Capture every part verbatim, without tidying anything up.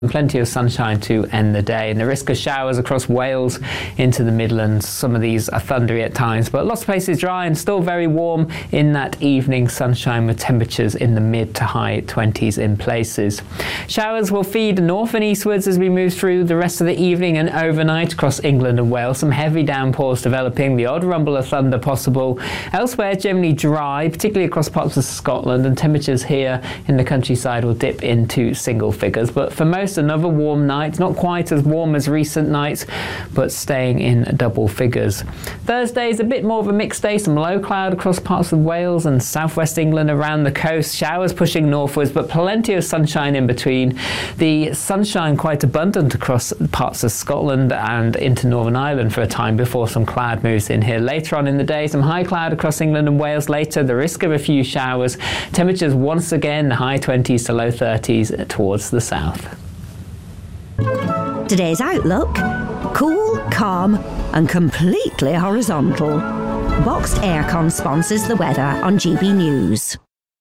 Plenty of sunshine to end the day, and the risk of showers across Wales into the Midlands. Some of these are thundery at times, but lots of places dry and still very warm in that evening sunshine, with temperatures in the mid to high twenties in places. Showers will feed north and eastwards as we move through the rest of the evening and overnight across England and Wales. Some heavy downpours developing, the odd rumble of thunder possible. Elsewhere, generally dry, particularly across parts of Scotland, and temperatures here in the countryside will dip into single figures. But for most, another warm night, not quite as warm as recent nights, but staying in double figures. Thursday is a bit more of a mixed day, some low cloud across parts of Wales and southwest England around the coast, showers pushing northwards, but plenty of sunshine in between. The sunshine quite abundant across parts of Scotland and into Northern Ireland for a time before some cloud moves in here. Later on in the day, some high cloud across England and Wales later, the risk of a few showers. Temperatures once again high twenties to low thirties towards the south. Today's outlook: cool, calm and completely horizontal. Boxed Aircon sponsors the weather on G B News.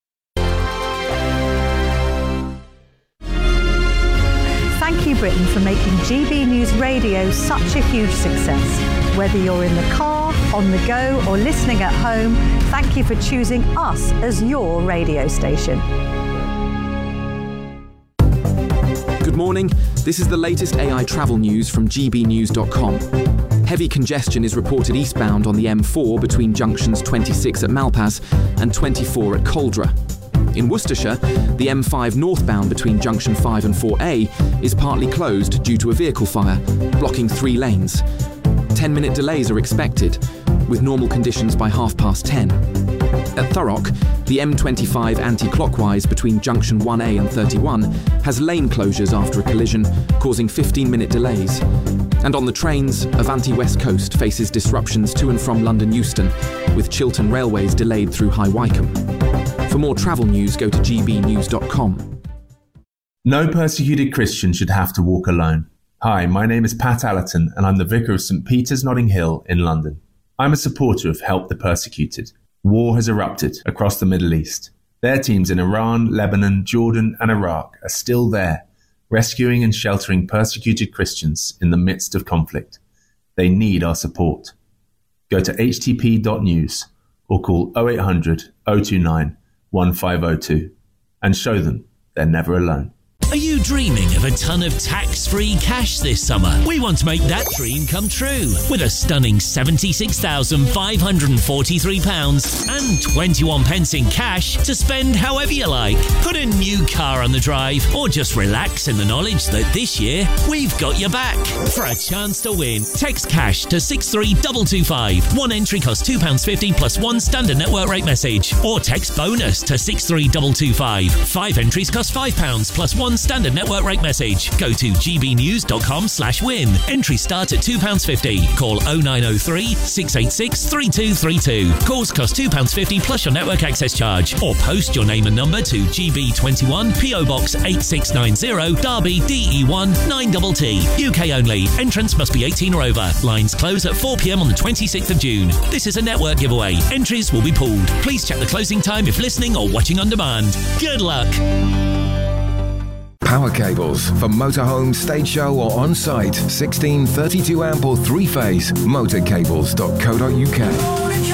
Thank you, Britain, for making G B News Radio such a huge success. Whether you're in the car, on the go or listening at home, thank you for choosing us as your radio station. Good morning. This is the latest A I travel news from G B news dot com. Heavy congestion is reported eastbound on the M four between junctions twenty-six at Malpas and twenty-four at Caldra. In Worcestershire, the M five northbound between junction five and four A is partly closed due to a vehicle fire, blocking three lanes. ten-minute delays are expected, with normal conditions by half past ten. At Thurrock, the M twenty-five anti-clockwise between junction one A and thirty-one has lane closures after a collision, causing fifteen-minute delays. And on the trains, Avanti West Coast faces disruptions to and from London Euston, with Chiltern Railways delayed through High Wycombe. For more travel news, go to G B news dot com. No persecuted Christian should have to walk alone. Hi, my name is Pat Allerton, and I'm the Vicar of St Peter's Notting Hill in London. I'm a supporter of Help the Persecuted. War has erupted across the Middle East. Their teams in Iran, Lebanon, Jordan and Iraq are still there, rescuing and sheltering persecuted Christians in the midst of conflict. They need our support. Go to h t p dot news or call oh eight hundred, oh two nine, one five oh two and show them they're never alone. Are you dreaming of a ton of tax-free cash this summer? We want to make that dream come true with a stunning seventy-six thousand five hundred forty-three pounds and twenty-one pence in cash to spend however you like. Put a new car on the drive or just relax in the knowledge that this year we've got your back. For a chance to win, text cash to six three two two five. One entry costs two pounds fifty plus one standard network rate message. Or text bonus to six three two two five. Five entries cost five pounds plus one standard network rate message. Go to g b news dot com slash win. Entry start at two pounds fifty. Call oh nine oh three, six eight six, three two three two. Calls cost two pounds fifty plus your network access charge. Or post your name and number to G B twenty-one, P O Box eight six nine zero, Derby D E one nine T T. U K only. Entrance must be eighteen or over. Lines close at four p m on the twenty-sixth of June. This is a network giveaway. Entries will be pulled. Please check the closing time if listening or watching on demand. Good luck. Power cables for motorhome, stage show or on-site. sixteen, thirty-two amp or three-phase. motor cables dot co dot u k.